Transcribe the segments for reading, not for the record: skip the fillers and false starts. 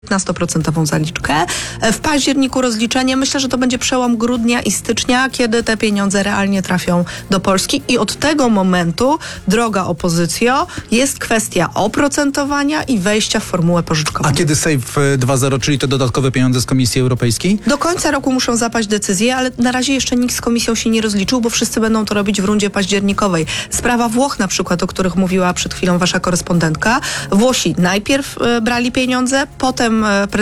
15% zaliczkę. W październiku rozliczenie. Myślę, że to będzie przełom grudnia i stycznia, kiedy te pieniądze realnie trafią do Polski i od tego momentu, droga opozycjo, jest kwestia oprocentowania i wejścia w formułę pożyczkową. A kiedy SAFE 2.0, czyli te dodatkowe pieniądze z Komisji Europejskiej? Do końca roku muszą zapaść decyzje, ale na razie jeszcze nikt z Komisją się nie rozliczył, bo wszyscy będą to robić w rundzie październikowej. Sprawa Włoch na przykład, o których mówiła przed chwilą wasza korespondentka. Włosi najpierw brali pieniądze, potem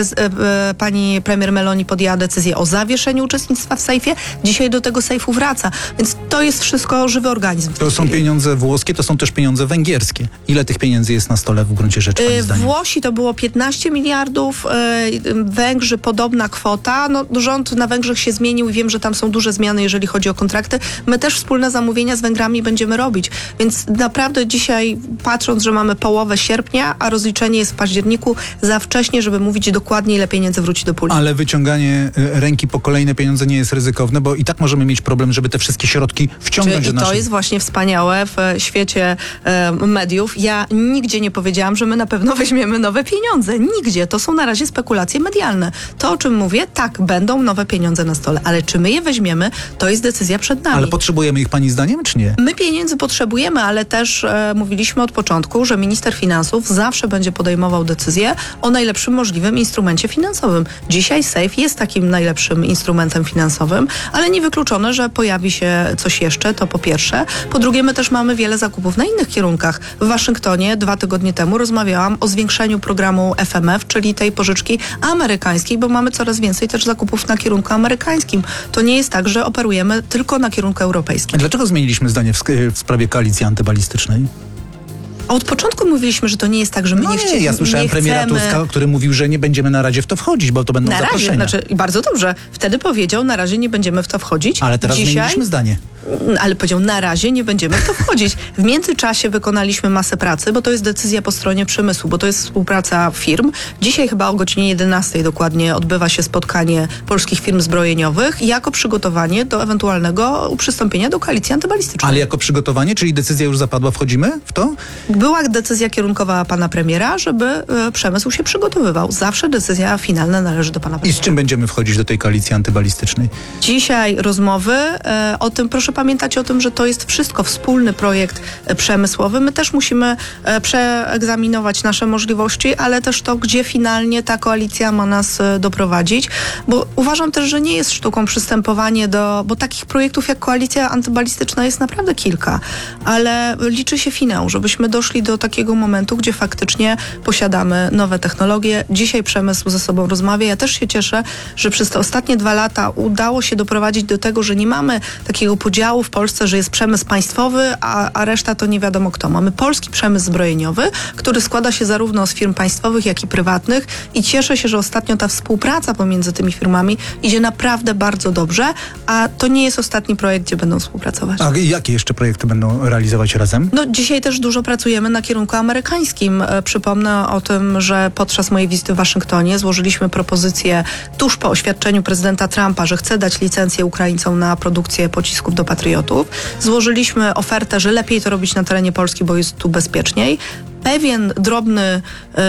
pani premier Meloni podjęła decyzję o zawieszeniu uczestnictwa w SAFE. Dzisiaj do tego SAFE-u wraca. Więc to jest wszystko żywy organizm. To są pieniądze włoskie, to są też pieniądze węgierskie. Ile tych pieniędzy jest na stole w gruncie rzeczy, pani zdaniem? Włosi to było 15 miliardów, Węgrzy podobna kwota. No, rząd na Węgrzech się zmienił i wiem, że tam są duże zmiany, jeżeli chodzi o kontrakty. My też wspólne zamówienia z Węgrami będziemy robić. Więc naprawdę dzisiaj, patrząc, że mamy połowę sierpnia, a rozliczenie jest w październiku, za wcześnie, żeby mówić dokładnie, ile pieniędzy wróci do puli. Ale wyciąganie ręki po kolejne pieniądze nie jest ryzykowne, bo i tak możemy mieć problem, żeby te wszystkie środki wciągnąć do I naszych... to jest właśnie wspaniałe w świecie mediów. Ja nigdzie nie powiedziałam, że my na pewno weźmiemy nowe pieniądze. Nigdzie. To są na razie spekulacje medialne. To, o czym mówię, tak, będą nowe pieniądze na stole, ale czy my je weźmiemy, to jest decyzja przed nami. Ale potrzebujemy ich pani zdaniem, czy nie? My pieniędzy potrzebujemy, ale też mówiliśmy od początku, że minister finansów zawsze będzie podejmował decyzję o najlepszym możliwym instrumencie finansowym. Dzisiaj SAFE jest takim najlepszym instrumentem finansowym, ale niewykluczone, że pojawi się coś jeszcze, to po pierwsze. Po drugie, my też mamy wiele zakupów na innych kierunkach. W Waszyngtonie 2 tygodnie temu rozmawiałam o zwiększeniu programu FMF, czyli tej pożyczki amerykańskiej, bo mamy coraz więcej też zakupów na kierunku amerykańskim. To nie jest tak, że operujemy tylko na kierunku europejskim. Dlaczego zmieniliśmy zdanie w sprawie koalicji antybalistycznej? Od początku mówiliśmy, że to nie jest tak, że my nie chcemy. Ja słyszałem premiera Tuska, który mówił, że nie będziemy na Radzie w to wchodzić, bo to będą zaproszenia. Na razie, bardzo dobrze. Wtedy powiedział, na razie nie będziemy w to wchodzić. Ale teraz zmieniliśmy zdanie. Ale powiedział, na razie nie będziemy w to wchodzić. W międzyczasie wykonaliśmy masę pracy, bo to jest decyzja po stronie przemysłu, bo to jest współpraca firm. Dzisiaj chyba o godzinie 11 dokładnie odbywa się spotkanie polskich firm zbrojeniowych jako przygotowanie do ewentualnego przystąpienia do koalicji antybalistycznej. Ale jako przygotowanie, czyli decyzja już zapadła, wchodzimy w to? Była decyzja kierunkowa pana premiera, żeby przemysł się przygotowywał. Zawsze decyzja finalna należy do pana premiera. I z czym będziemy wchodzić do tej koalicji antybalistycznej? Dzisiaj rozmowy o tym, proszę pamiętać o tym, że to jest wszystko wspólny projekt przemysłowy. My też musimy przeegzaminować nasze możliwości, ale też to, gdzie finalnie ta koalicja ma nas doprowadzić, bo uważam też, że nie jest sztuką przystępowanie bo takich projektów jak koalicja antybalistyczna jest naprawdę kilka, ale liczy się finał, żebyśmy doszli do takiego momentu, gdzie faktycznie posiadamy nowe technologie. Dzisiaj przemysł ze sobą rozmawia. Ja też się cieszę, że przez te ostatnie 2 lata udało się doprowadzić do tego, że nie mamy takiego podziału w Polsce, że jest przemysł państwowy, a reszta to nie wiadomo kto. Mamy polski przemysł zbrojeniowy, który składa się zarówno z firm państwowych, jak i prywatnych i cieszę się, że ostatnio ta współpraca pomiędzy tymi firmami idzie naprawdę bardzo dobrze, a to nie jest ostatni projekt, gdzie będą współpracować. A jakie jeszcze projekty będą realizować razem? No dzisiaj też dużo pracujemy na kierunku amerykańskim. Przypomnę o tym, że podczas mojej wizyty w Waszyngtonie złożyliśmy propozycję tuż po oświadczeniu prezydenta Trumpa, że chce dać licencję Ukraińcom na produkcję pocisków do patriotów. Złożyliśmy ofertę, że lepiej to robić na terenie Polski, bo jest tu bezpieczniej. Pewien drobny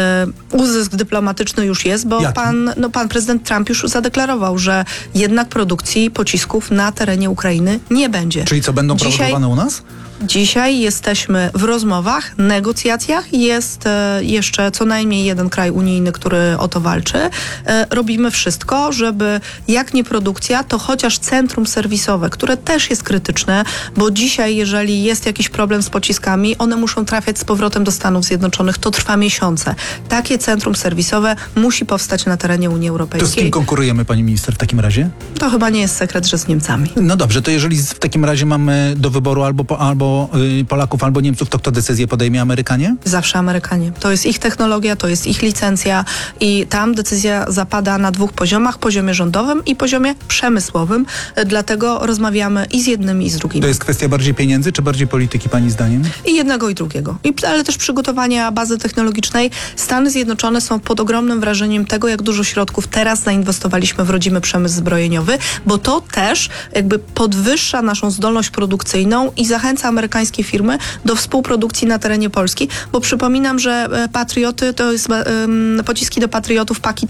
uzysk dyplomatyczny już jest, bo pan prezydent Trump już zadeklarował, że jednak produkcji pocisków na terenie Ukrainy nie będzie. Czyli co, będą produkowane u nas? Dzisiaj jesteśmy w rozmowach, negocjacjach. Jest jeszcze co najmniej jeden kraj unijny, który o to walczy. Robimy wszystko, żeby jak nie produkcja, to chociaż centrum serwisowe, które też jest krytyczne, bo dzisiaj, jeżeli jest jakiś problem z pociskami, one muszą trafiać z powrotem do Stanów Zjednoczonych. To trwa miesiące. Takie centrum serwisowe musi powstać na terenie Unii Europejskiej. To z kim konkurujemy, pani minister, w takim razie? To chyba nie jest sekret, że z Niemcami. No dobrze, to jeżeli w takim razie mamy do wyboru albo Polaków, albo Niemców, to kto decyzję podejmie? Amerykanie? Zawsze Amerykanie. To jest ich technologia, to jest ich licencja i tam decyzja zapada na 2 poziomach. Poziomie rządowym i poziomie przemysłowym. Dlatego rozmawiamy i z jednymi, i z drugimi. To jest kwestia bardziej pieniędzy, czy bardziej polityki, pani zdaniem? I jednego, i drugiego. Ale też przygotowania bazy technologicznej. Stany Zjednoczone są pod ogromnym wrażeniem tego, jak dużo środków teraz zainwestowaliśmy w rodzimy przemysł zbrojeniowy, bo to też jakby podwyższa naszą zdolność produkcyjną i zachęca Amerykanów amerykańskie firmy do współprodukcji na terenie Polski, bo przypominam, że Patrioty to jest pociski do Patriotów, paki